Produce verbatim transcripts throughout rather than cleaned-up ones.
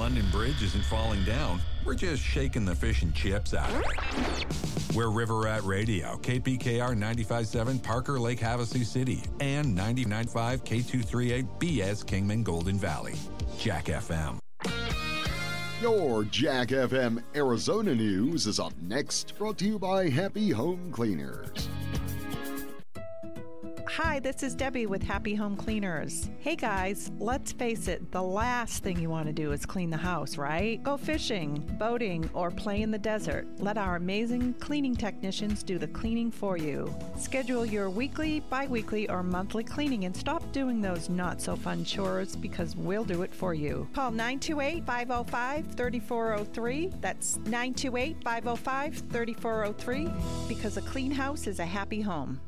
London Bridge isn't falling down. We're just shaking the fish and chips out of it. We're River Rat Radio, K P K R ninety-five point seven, Parker Lake, Havasu City, and ninety-nine point five K two thirty-eight B S Kingman Golden Valley. Jack F M. Your Jack F M Arizona news is up next, brought to you by Happy Home Cleaners. Hi, this is Debbie with Happy Home Cleaners. Hey guys, let's face it, the last thing you want to do is clean the house, right? Go fishing, boating, or play in the desert. Let our amazing cleaning technicians do the cleaning for you. Schedule your weekly, bi-weekly, or monthly cleaning and stop doing those not-so-fun chores because we'll do it for you. Call nine two eight, five oh five, three four oh three. That's nine two eight, five oh five, three four oh three because a clean house is a happy home.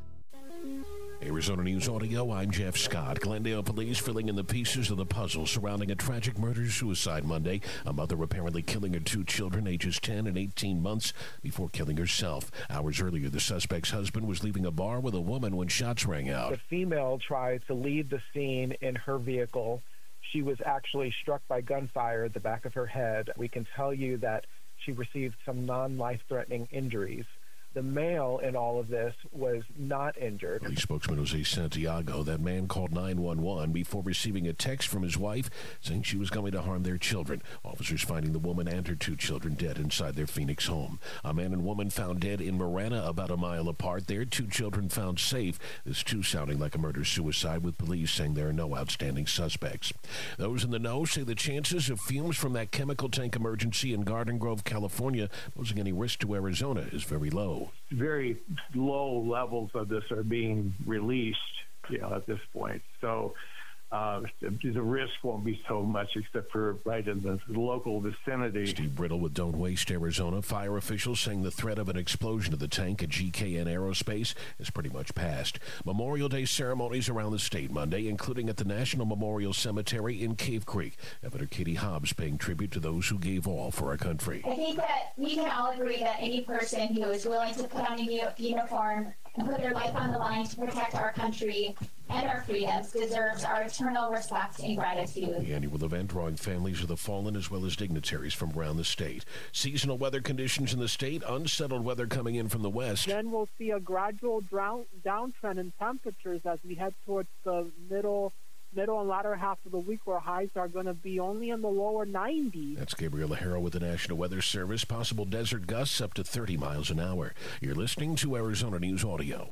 Arizona News Audio, I'm Jeff Scott. Glendale police filling in the pieces of the puzzle surrounding a tragic murder-suicide Monday. A mother apparently killing her two children, ages ten and eighteen months, before killing herself. Hours earlier, the suspect's husband was leaving a bar with a woman when shots rang out. The female tried to leave the scene in her vehicle. She was actually struck by gunfire at the back of her head. We can tell you that she received some non-life-threatening injuries. The male in all of this was not injured. Police spokesman Jose Santiago, that man called nine one one before receiving a text from his wife saying she was going to harm their children. Officers finding the woman and her two children dead inside their Phoenix home. A man and woman found dead in Marana, about a mile apart. Their two children found safe. This too sounding like a murder-suicide, with police saying there are no outstanding suspects. Those in the know say the chances of fumes from that chemical tank emergency in Garden Grove, California, posing any risk to Arizona is very low. Very low levels of this are being released, you know, at this point. So uh, the risk won't be so much, except for right in the local vicinity. Steve Brittle with Don't Waste Arizona. Fire officials saying the threat of an explosion of the tank at G K N Aerospace is pretty much past. Memorial Day ceremonies around the state Monday, including at the National Memorial Cemetery in Cave Creek. Governor Katie Hobbs paying tribute to those who gave all for our country. I think that we can all agree that any person who is willing to put on a uniform and put their life on the line to protect our country and our freedoms deserves our eternal respect and gratitude. The annual event drawing families of the fallen as well as dignitaries from around the state. Seasonal weather conditions in the state, unsettled weather coming in from the west. Then we'll see a gradual drown, downtrend in temperatures as we head towards the middle middle and latter half of the week, where highs are going to be only in the lower nineties. That's Gabriel Lahara with the National Weather Service. Possible desert gusts up to thirty miles an hour. You're listening to Arizona News Audio.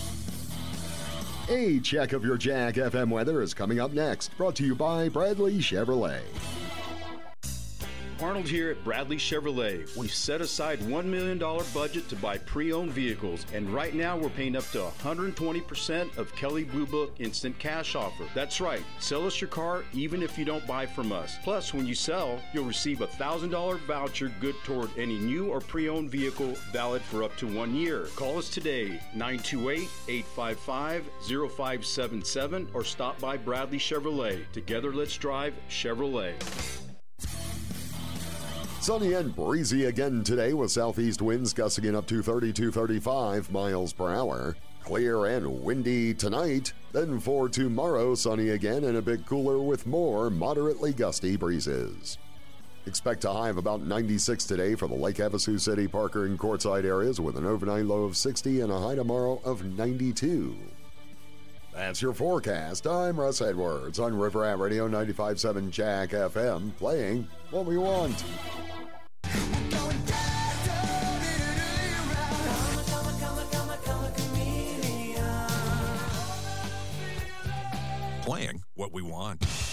A check of your Jack F M weather is coming up next, brought to you by Bradley Chevrolet. Arnold here at Bradley Chevrolet. We've set aside one million dollars budget to buy pre-owned vehicles, and right now we're paying up to one hundred twenty percent of Kelley Blue Book Instant Cash Offer. That's right. Sell us your car even if you don't buy from us. Plus, when you sell, you'll receive a one thousand dollars voucher good toward any new or pre-owned vehicle, valid for up to one year. Call us today, nine two eight, eight five five, zero five seven seven, or stop by Bradley Chevrolet. Together, let's drive Chevrolet. Sunny and breezy again today, with southeast winds gusting in up to thirty to thirty-five miles per hour. Clear and windy tonight. Then for tomorrow, sunny again and a bit cooler with more moderately gusty breezes. Expect a high of about ninety-six today for the Lake Havasu City, Parker, and Quartzsite areas, with an overnight low of sixty and a high tomorrow of ninety-two. That's your forecast. I'm Russ Edwards on River Rat Radio ninety-five point seven Jack F M, playing what we want. Playing what we want.